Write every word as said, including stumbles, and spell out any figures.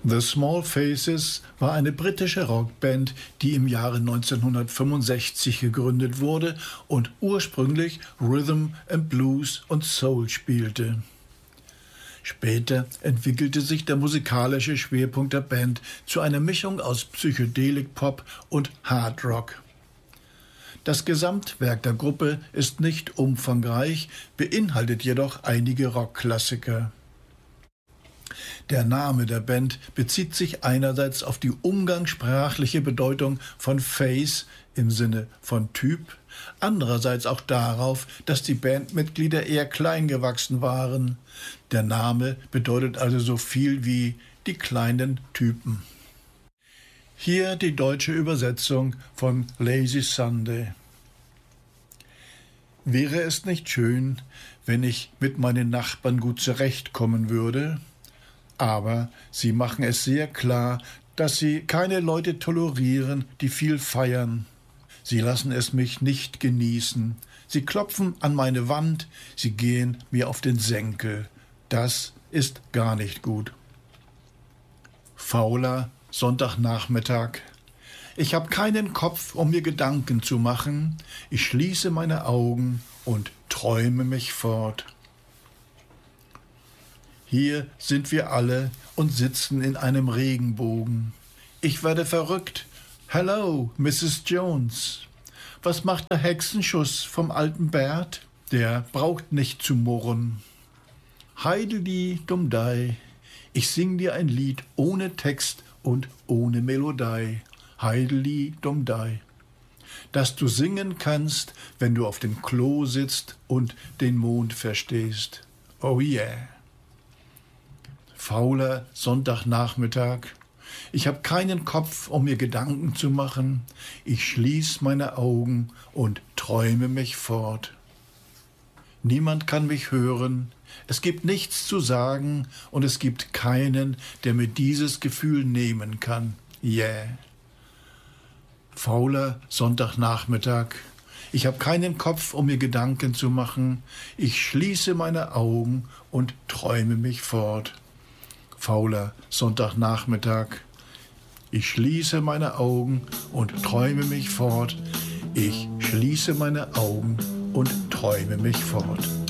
The Small Faces war eine britische Rockband, die im Jahre neunzehnhundertfünfundsechzig gegründet wurde und ursprünglich Rhythm and Blues und Soul spielte. Später entwickelte sich der musikalische Schwerpunkt der Band zu einer Mischung aus Psychedelic Pop und Hard Rock. Das Gesamtwerk der Gruppe ist nicht umfangreich, beinhaltet jedoch einige Rockklassiker. Der Name der Band bezieht sich einerseits auf die umgangssprachliche Bedeutung von Face im Sinne von Typ, andererseits auch darauf, dass die Bandmitglieder eher klein gewachsen waren. Der Name bedeutet also so viel wie die kleinen Typen. Hier die deutsche Übersetzung von Lazy Sunday. Wäre es nicht schön, wenn ich mit meinen Nachbarn gut zurechtkommen würde? Aber sie machen es sehr klar, dass sie keine Leute tolerieren, die viel feiern. Sie lassen es mich nicht genießen. Sie klopfen an meine Wand, sie gehen mir auf den Senkel. Das ist gar nicht gut. Fauler Sonntagnachmittag. Ich habe keinen Kopf, um mir Gedanken zu machen. Ich schließe meine Augen und träume mich fort. Hier sind wir alle und sitzen in einem Regenbogen. Ich werde verrückt. Hello, Missus Jones. Was macht der Hexenschuss vom alten Bert? Der braucht nicht zu murren. Heideli Dumdei, ich sing dir ein Lied ohne Text und ohne Melodie. Heideli Dumdei. Dass du singen kannst, wenn du auf dem Klo sitzt und den Mond verstehst. Oh yeah. Fauler Sonntagnachmittag. Ich habe keinen Kopf, um mir Gedanken zu machen. Ich schließ meine Augen und träume mich fort. Niemand kann mich hören. Es gibt nichts zu sagen und es gibt keinen, der mir dieses Gefühl nehmen kann. Yeah. Fauler Sonntagnachmittag. Ich habe keinen Kopf, um mir Gedanken zu machen. Ich schließe meine Augen und träume mich fort. Fauler Sonntagnachmittag. Ich schließe meine Augen und träume mich fort. Ich schließe meine Augen und träume mich fort.